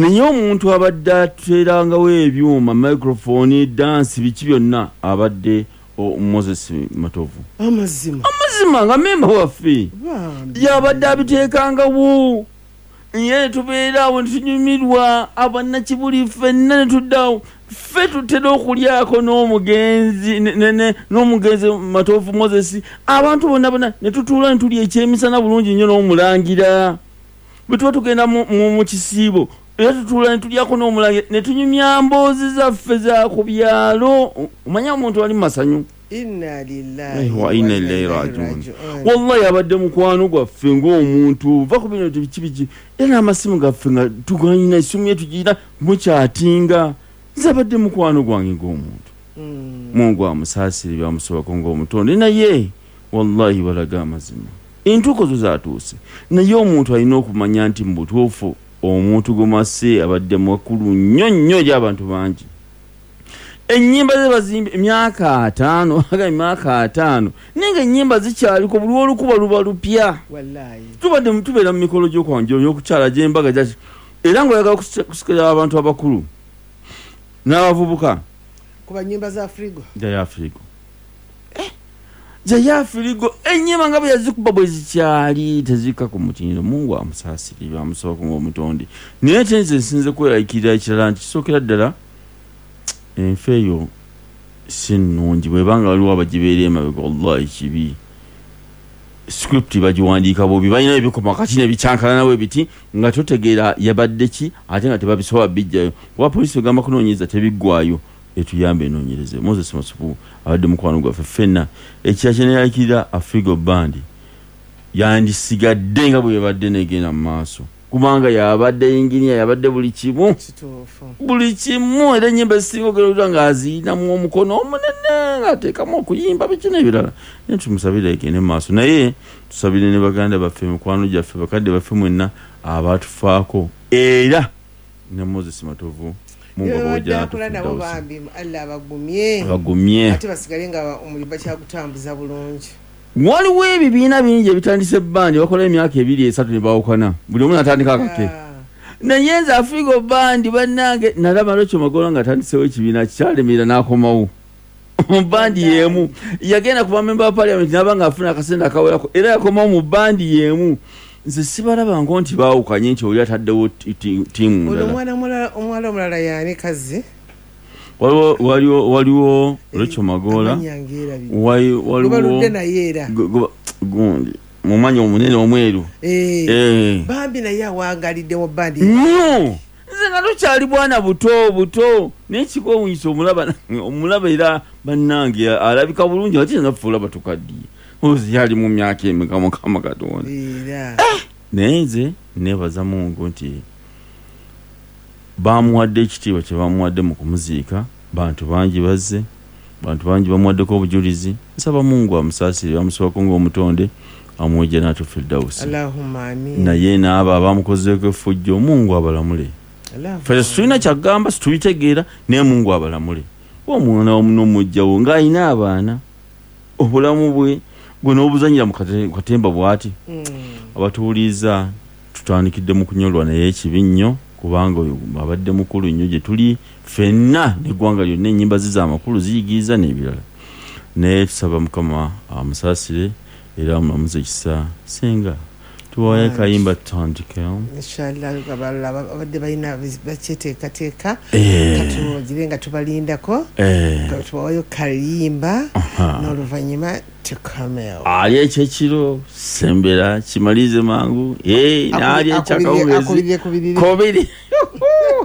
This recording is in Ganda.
naye omuntu abadde ateerangawo ebyuma microphone dance biki byonna abadde Moses Matovu amazima nga memba waffe yabadde abiteekangawo ye tubeerawo netunyumirwa abannakibuli ffenna netuddawo ffe tutera okulyako n'omugenzi Matovu Moses abantu bonna netutuula netulya ekyemisana bulungi nnyo n'omulangira bwe tuba tugenda mu kisiibo era tutuula netulyako n'omulangira netunyumya mboozi zaffe za ku byalo omanya omuntu ali masanyu inna lillahi wa inna ilaihi rajiun wallahi abadde mukwano gwaffe ng'omuntu va ku bino biki era n'amasimu gaffe nga tuganyina essimu yetu gira mukyatinga zabadde mukwano gwange ng'omuntu Mungu amusaasire byamusobako ng'omutonde naye wallahi balaga amazima entuuko zo zaatuuse naye omuntu alina okumanya nti mu butuufu omuntu gomase abadde mwakulu nnyo eri abantu bangi ennyimba ze bazimba emyaka 5 nenga ennyimba zikyaliko buli olukuba luba lupya tubadde tubeera mu mikolo gy'okwanjula y'okukyala gy'embaga gyaki era ng'oyagala kusikira abantu abakulu n'abavubuka kuba nnyimba za Afrigo Jaya Firigo ennyimba nga bwe yazikuba bwe zikyali tezika ku mutindo Mungu amusaasire byamusobako ng'omutonde naye tenze nsinze kwerayikirira ekirala nti kisookera ddala enfeeyo si nnungi bwebanga waliwo abagibeera emabega wallahi kibi script bagiwandiika bobi balina ebikoma kati nebikyankala nawe biti nga totegeera yabadde ki ate nga tebabisobola bijjayo kuba poliisi egamba kunoonyereza tebiggwayo etuyambe enoonyereze Moses Masupu abadde mukwano gwaffe ffenna ekira kyeneyakirira Afrigo Band yandisigadde nga bwe yabadde negenda mu maaso kubanga yabadde engineer yabadde buli kimu era ennyimba ezisinga ogerera nga aziyinamu omukono omunene ng'ateekamu okuyimba biki n'ebirala naye tumusabire egende mu maaso naye tusabire ne baganda baffe mikwano gyaffe bakadde baffe mwenna abatufaako era ne Moses Matovu Mungu bagumye ate basigale nga omuliba kyakutambuza bulungi waliwo ebibiina bingi ebitandise Band bakola emyaka 2-3 ne bawukana buli omu natandika akake naye nze Afrigo Band bannange nalaba Rocho Magola nga atandisewo ekibiina kikyalemerera n'akomawo mu Band y'emu yagenda ku bamemba ba parliament naba nga afuna akasente akawerako era yakomawo mu Band y'emu nze sibalaba ngo nti baawukanye nti oli ataddewo ttiimu omwala omulala yani kazi waliwo Rocho Magola waliwo gundi mumanyi omunene omweru Bambi naye awangalidde mu Band nze nga tukyali bwana buto n'ekikowunyisa omulaba era bannange alabika bulungi ate nafuula batukaddiye ozi yali mu myaka emeka Mukama Katonda naye nze nebaza Mungu nti bamuwadde ekitiibwa kye bamuwadde mu kumuziika bantu bangi bazze bantu bangi bamuwaddeko obujulizi nsaba Mungu amusaasire bamusobako ng'omutonde amuweje n'atufirddawusi naye n'abo abamukozeeko effujjo Mungu abalamule ffe tulina kyagamba situbitegeera naye Mungu abalamule omwana n'omujjawo ng'alina abaana obulamu bwe gwe n'obuzanyira mu katemba bw'ati abatuuliza tutandikidde mu kunyolwa naye ekibi nnyo kubanga oyo abadde mukulu nnyo gye tuli ffenna n'eggwanga lyonna ennyimba z'amakulu ziyigiriza n'ebirala naye tusaba Mukama amusaasire era amulamuze ekisa singa tuwaye kayimba tutandikewo inshallah abadde balina bakyeteekateeka katugire nga tubalindako tuwayo kayimba n'oluvannyuma tukamewo ali ekyekiro sembera kimalize mangu naali ekyakawulezi kubiri